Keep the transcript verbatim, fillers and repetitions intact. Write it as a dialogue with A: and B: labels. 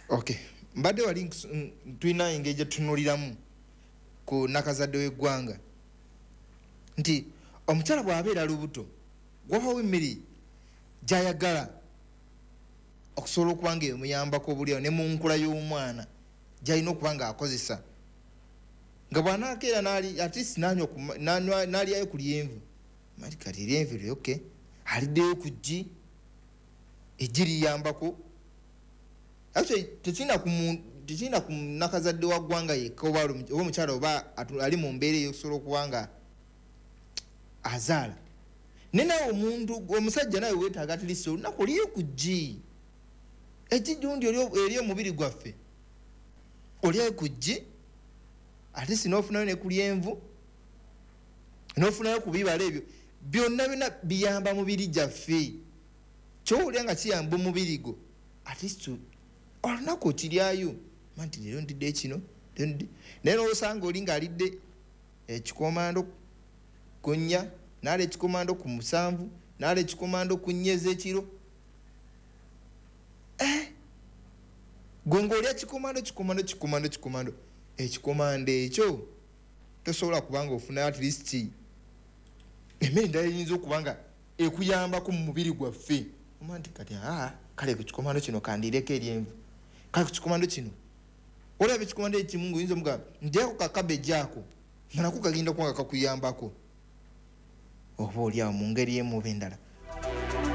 A: Okay, mbadde wali tulina engeri tunuliramu ku nakazadde w'eggwanga nti omukyala bw'abeera lubuto gwabawo emmere gy'ayagala okusobola okuba nga emuyambako obulyawo ne mu nkula y'omwana gy'alina okuba nga akozesa nga bw'anaakeera n'ali at least n'anywa n'alyayo ku lyenvu mati kati eryenvu lyo okay aliddeyo ku ggi eggi liyambako actually tekirina ku tekirina ku nakazadde wa ggwanga yekka oba omukyala oba ali mu mbeera eyokusobola okuba nga azaala ne nawe omuntu omusajja nawe weetaaga at least olunaku oliyo ku ggi eggi ggundi eri omubiri gwaffe olyayo ku ggi ate si n'ofunayo ne ku lyenvu n'ofunayo ku bibala ebyo byonna byonna biyamba mubiri gyaffe kyowulira nga kiyamba omubiri gwo at least olunaku okiryayo nti leero ndidde kino naye n'osanga oli ng'alidde ekikomando ku nnya n'ala ekikomando ku musanvu n'ala ekikomando ku nnya ez'ekiro eh gwe ng'olya kikomando kikomando kikomando kikomando ekikomando ekyo tosobola kubanga ofuna at least emmere endala eyinza okuba nga ekuyambako mu mubiri gwaffe oma nti kati aa kale ku kikomando kino kandireko eryenvu kale ku kikomando kino olaba ekikomando ekimu ng'oyinza omugamba ndyako kakabeji ako nga nako kagenda kuba nga kakuyambako oba oliawo mu ngeri emu oba endala